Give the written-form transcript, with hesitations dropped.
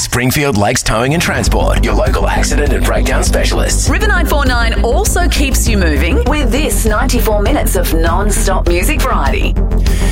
Springfield Lakes Towing and Transport, your local accident and breakdown specialists. River 949 also keeps you moving with this 94 minutes of non-stop music variety.